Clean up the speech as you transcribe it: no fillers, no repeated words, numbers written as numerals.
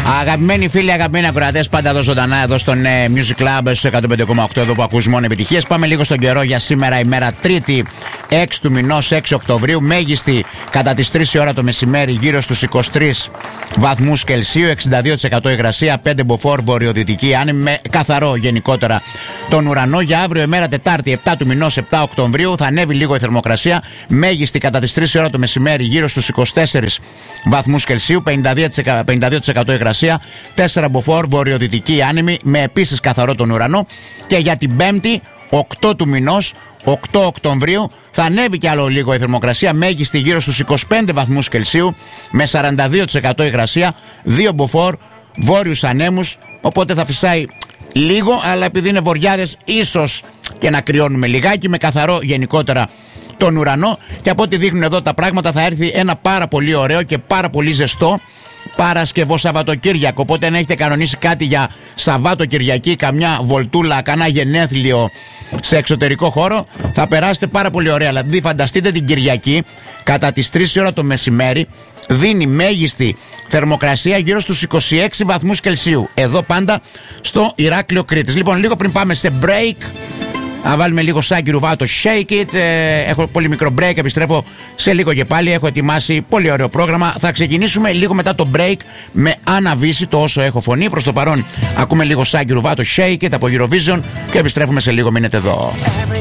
Αγαπημένοι φίλοι, αγαπημένοι ακροατές, πάντα εδώ ζωντανά εδώ στον Music Club στο 105,8 εδώ που ακούς μόνο επιτυχίες. Πάμε λίγο στον καιρό για σήμερα, ημέρα Τρίτη 6 του μηνός, 6 Οκτωβρίου. Μέγιστη κατά τις 3 η ώρα το μεσημέρι γύρω στους 23 βαθμούς Κελσίου, 62% υγρασία, 5 μποφόρ βορειοδυτική άνεμη με καθαρό γενικότερα τον ουρανό. Για αύριο ημέρα Τετάρτη 7 του μηνός, 7 Οκτωβρίου, θα ανέβει λίγο η θερμοκρασία. Μέγιστη κατά τις 3 η ώρα το μεσημέρι γύρω στους 24 βαθμούς Κελσίου, 52% υγρασία, 4 μποφόρ βορειοδυτική άνεμη με επίσης καθαρό τον ουρανό. Και για την Πέμπτη 8 του μηνός, 8 Οκτωβρίου, θα ανέβει κι άλλο λίγο η θερμοκρασία, μέγιστη γύρω στους 25 βαθμούς Κελσίου με 42% υγρασία, 2 μποφόρ βόρειους ανέμους, οπότε θα φυσάει λίγο, αλλά επειδή είναι βοριάδες ίσως και να κρυώνουμε λιγάκι, με καθαρό γενικότερα τον ουρανό. Και από ό,τι δείχνουν εδώ τα πράγματα, θα έρθει ένα πάρα πολύ ωραίο και πάρα πολύ ζεστό Παρασκευό Σαββατοκύριακο. Οπότε αν έχετε κανονίσει κάτι για Σαββάτο Κυριακή, καμιά βολτούλα, κανένα γενέθλιο σε εξωτερικό χώρο, θα περάσετε πάρα πολύ ωραία. Δηλαδή φανταστείτε την Κυριακή κατά τις 3 η ώρα το μεσημέρι, δίνει μέγιστη θερμοκρασία γύρω στους 26 βαθμούς Κελσίου. Εδώ πάντα στο Ηράκλειο Κρήτης. Λοιπόν, λίγο πριν πάμε σε break, να βάλουμε λίγο Σάκη Ρουβάτο Shake It. Έχω πολύ μικρό break, επιστρέφω σε λίγο και πάλι. Έχω ετοιμάσει πολύ ωραίο πρόγραμμα. Θα ξεκινήσουμε λίγο μετά το break με Άννα Βύση, το Όσο έχω φωνή. Προς το παρόν ακούμε λίγο Σάκη Ρουβάτο Shake It από Eurovision και επιστρέφουμε σε λίγο. Μείνετε εδώ.